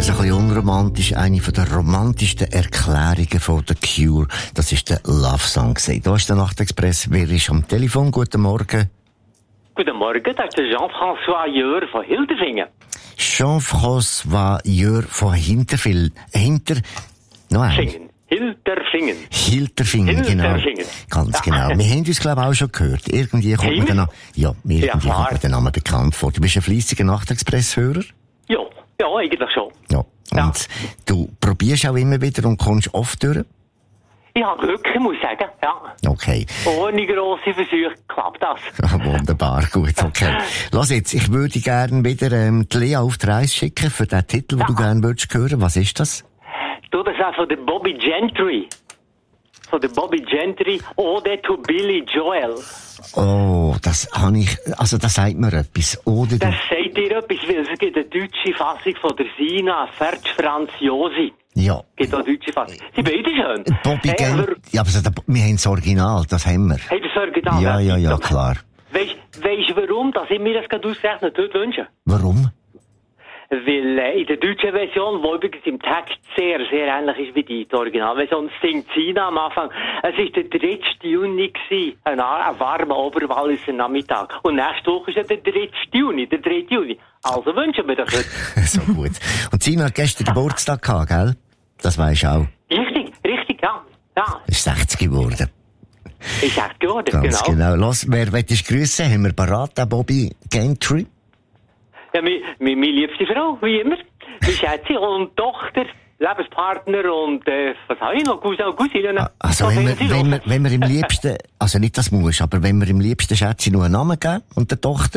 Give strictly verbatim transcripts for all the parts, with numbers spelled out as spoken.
ein bisschen unromantisch, eine von der romantischsten Erklärungen von The Cure. Das ist der Love Song. Da ist der Nachtexpress. Wer ist am Telefon? Guten Morgen. Guten Morgen, das ist der Jean-François Jör von Hilterfingen. Jean-François Jör von Hinterfil... Hinter... Noch ein. Fingen. Hilterfingen. Hilterfingen, genau. Hilterfingen. Ganz Ja. genau. Wir haben uns, glaube ich, auch schon gehört. Irgendwie kommt mir der Name... Ja, irgendwie Ja, kommt klar. mir der Name bekannt vor. Du bist ein fleissiger Nachtexpress-Hörer? Ja, ja, eigentlich schon. Ja. Ja. Und du probierst auch immer wieder und kommst oft durch? Ich habe Glück, ich muss sagen, ja. Okay. Ohne grosse Versuche klappt das. Wunderbar, gut, okay. Lass jetzt, ich würde gerne wieder ähm, die Lea auf die Reise schicken für den Titel, den Ja. du gerne würdest hören. Was ist das? Du, das ist von der Bobby Gentry. Von der Bobby Gentry, Ode to Billy Joel. Oh, das habe ich, also das sagt mir etwas. Oder Das du, sagt dir etwas, weil es gibt eine deutsche Fassung von der Sina, Fertz Franz Josi. ja. Gibt auch eine deutsche Fassung. Sie beide schön. Bobby Hey, Gen, aber- ja, aber so, der- wir haben das Original, das haben wir. Hey, das Original. Ja, ja, ja, klar. Weißt du, warum, dass ich mir das gerade ausgerechnet heute wünsche? Warum? Weil äh, in der deutschen Version, die übrigens im Text sehr, sehr ähnlich ist wie die, die Originalversion, singt Sina am Anfang. Es war der dritte Juni, gewesen, ein, ein warmer Oberwalliser Nachmittag. Und nächste Woche ist ja der dritte Juni, der dritte Juni. Also wünschen wir das heute. So gut. Und Sina hat gestern Geburtstag gehabt, gell? Das weisst du auch. Richtig, richtig, ja. Ja, Ist sechzig geworden. ist echt geworden, Ganz genau. genau. Los, wer willst du grüssen? Haben wir parat, den Bobby Gentry? Ja, meine, meine, meine liebste Frau, wie immer. Meine Schätze und Tochter, Lebenspartner und, äh, was habe ich noch? Cousin und Cousine. Also, wenn wir, wenn wir, wenn wir im liebsten, also nicht das muss, aber wenn wir im liebsten Schätze nur einen Namen geben und der Tochter?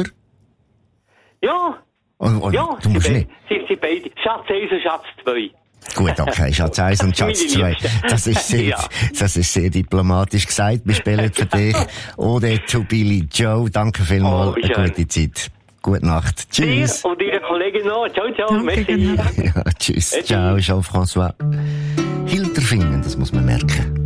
Ja, Und, und, ja, du musst sie, nicht. be- sie, sie beide. Schatz eins und Schatz zwei. Gut, okay, Schatz eins und Schatz Meine zwei. Liebste. Das ist sehr, Ja. das ist sehr diplomatisch gesagt. Wir spielen für dich Ode to Billy Joe. Danke vielmals. Oh, wie Eine schön. gute Zeit. Gute Nacht. Tschüss. Dir und Ihre Kollegin noch. Ciao, ciao. Danke, Merci. genau. Ja, tschüss. Tschüss. Ciao, Jean-François. Hilterfingen, das muss man merken.